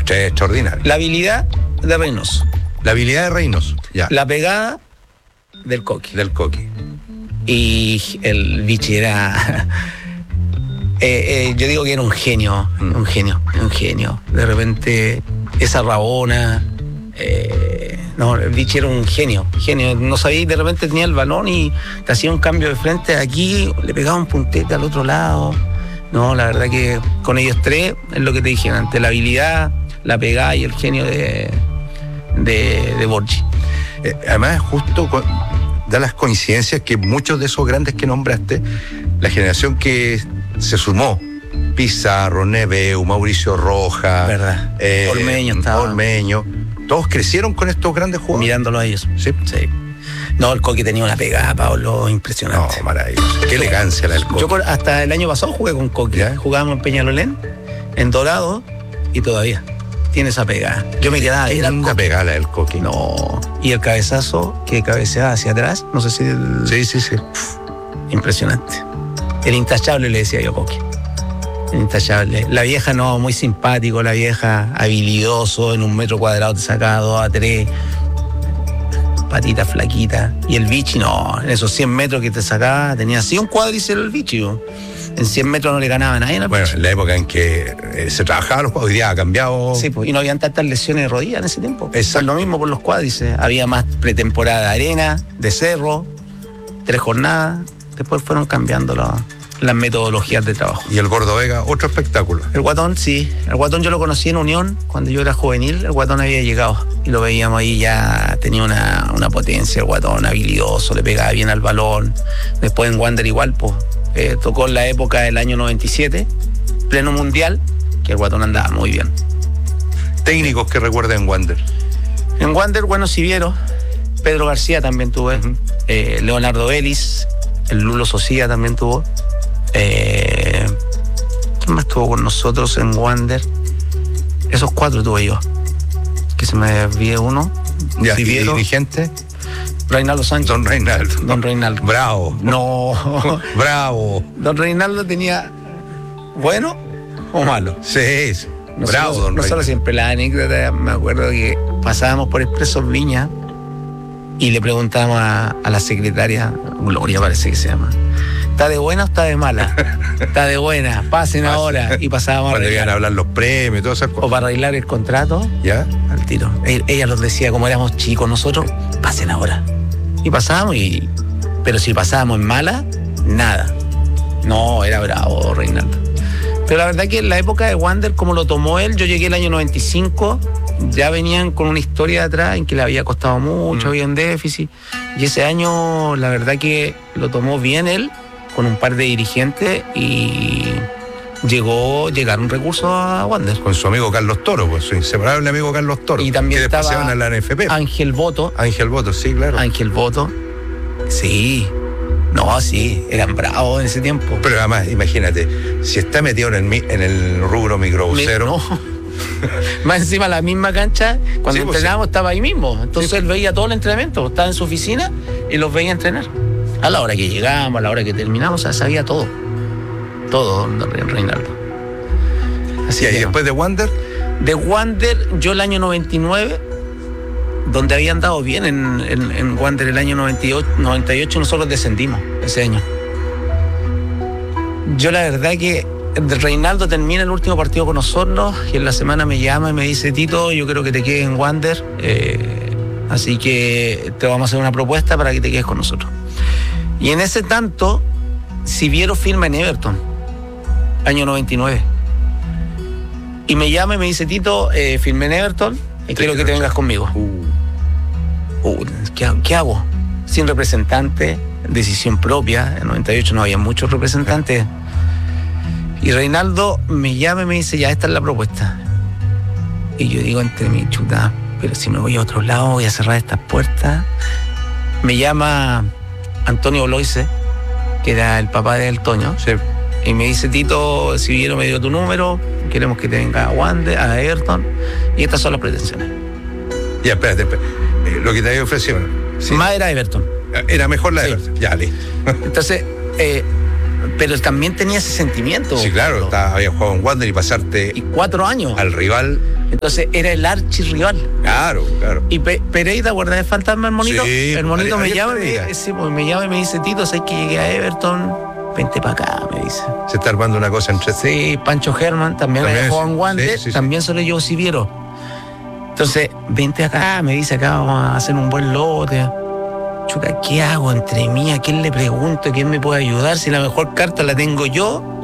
extraordinario. La habilidad de Reynoso. La habilidad de Reynoso, ya. La pegada del Coqui. Del Coqui. Y el Vichy era... yo digo que era un genio. Un genio. De repente, esa rabona... no, el Vichy era un genio. No sabía, de repente tenía el balón y te hacía un cambio de frente aquí, le pegaba un puntete al otro lado. No, la verdad que con ellos tres, es lo que te dije antes, la habilidad, la pegada y el genio de Borgi. Además, justo da las coincidencias que muchos de esos grandes que nombraste, la generación que se sumó, Pizarro, Neveu, Mauricio Rojas, ¿verdad? Ormeño estaba. Ormeño, todos crecieron con estos grandes jugadores. Mirándolo a ellos. Sí. No, el Coqui tenía una pegada, Pablo, impresionante. No, maravilloso. Qué elegancia la del Coqui. Yo hasta el año pasado jugué con Coqui. ¿Ya? Jugábamos en Peñalolén, en Dorado, y todavía tiene esa pegada. Yo me quedaba... Era una pegada la del Coqui. No. Y el cabezazo que cabeceaba hacia atrás, no sé si... Sí. Impresionante. El intachable, le decía yo a Coqui. El intachable. La vieja no, muy simpático, la vieja, habilidoso, en 1 metro cuadrado te sacaba 2 a 3... patita flaquita. Y el Vichy, no, en esos 100 metros que te sacaba, tenía así un cuádriceps el Vichy. En 100 metros no le ganaba a nadie. Bueno, en la época en que se trabajaba los cuádriceps, hoy día ha cambiado. Sí, pues, y no habían tantas lesiones de rodilla en ese tiempo. Exacto. Lo mismo por los cuádriceps. Había más pretemporada de arena, de cerro, 3 jornadas. Después fueron cambiando las metodologías de trabajo. Y el Gordo Vega, otro espectáculo. El Guatón, sí. El Guatón yo lo conocí en Unión, cuando yo era juvenil, el Guatón había llegado. Y lo veíamos ahí, ya tenía una potencia, el Guatón, habilidoso, le pegaba bien al balón. Después en Wander igual, pues, tocó en la época del año 97, pleno mundial, que el Guatón andaba muy bien. Técnicos que recuerden Wander. En Wander, bueno, Siviero, Pedro García también tuve, Leonardo Vélez, el Lulo Socia también tuvo. ¿Quién más estuvo con nosotros en Wander? Esos 4 tuve yo. Que se me olvide uno. Ya, ¿y dirigente? Reinaldo Sánchez. Don Reinaldo. Bravo. No. Bravo. Don Reinaldo tenía bueno o malo. Sí. Bravo, don Reinaldo. Nosotros siempre la anécdota, me acuerdo que pasábamos por Expresos Viña y le preguntábamos a la secretaria, Gloria parece que se llama, ¿está de buena o está de mala? Está de buena, pasen ahora. Y pasábamos cuando iban a hablar los premios y todas esas cosas. O para arreglar el contrato, ¿ya? Al tiro. Ella los decía, como éramos chicos nosotros, pasen ahora. Y pasábamos, pero si pasábamos en mala, nada. No, era bravo Reinaldo. Pero la verdad que en la época de Wander, como lo tomó él, yo llegué el año 95, ya venían con una historia de atrás en que le había costado mucho, había un déficit. Y ese año, la verdad que lo tomó bien él, con un par de dirigentes, y llegaron recursos a Wander. Con su amigo Carlos Toro, pues su inseparable amigo Carlos Toro. Y también que después estaba se van a la NFP. Ángel Boto, sí, claro. Ángel Boto, sí. No, sí, eran bravos en ese tiempo. Pero además, imagínate, si está metido en el rubro microbusero. No. Más encima la misma cancha, cuando entrenábamos estaba ahí mismo. Entonces él veía todo el entrenamiento, estaba en su oficina y los veía entrenar. A la hora que llegábamos, a la hora que terminamos, o sea, sabía todo. Todo, don Reinaldo. Así y después de Wander. De Wander, yo el año 99, donde había andado bien en Wander el año 98, nosotros descendimos ese año. Yo la verdad que Reinaldo termina el último partido con nosotros y en la semana me llama y me dice: Tito, yo creo que te quedes en Wander, así que te vamos a hacer una propuesta para que te quedes con nosotros. Y en ese tanto, Siviero firma en Everton, año 99. Y me llama y me dice: Tito, firmé en Everton y quiero que te vengas conmigo. ¿Qué hago? Sin representante, decisión propia. En 98 no había muchos representantes. Y Reinaldo me llama y me dice: ya, esta es la propuesta. Y yo digo entre mí, chuta, pero si me voy a otro lado, voy a cerrar estas puertas. Me llama Antonio Bloise, que era el papá de El Toño. Sí. Y me dice: Tito, Siviero me dio tu número, queremos que te venga a Wander, a Everton, y estas son las pretensiones. Ya, espérate. Lo que te había ofrecido. Sí. Más era Everton. Era mejor la de Everton. Ya, listo. Entonces, pero también tenía ese sentimiento. Sí, claro, había jugado en Wander y pasarte. Y 4 años. Al rival. Entonces era el archirrival. Claro. Y Pereira, ¿guardas el fantasma el monito? Sí, el monito me Ariel llama, Pereira. me llama y me dice, Tito, ¿sabes que llegué a Everton? Vente para acá, me dice. Se está armando una cosa entre Sí, Pancho Germán también También, jugó en Wander, sí. también se lo llevó Siviero. Entonces, vente acá, me dice, acá vamos a hacer un buen lote. Chuta, ¿qué hago entre mí? ¿A quién le pregunto? ¿Quién me puede ayudar? Si la mejor carta la tengo yo,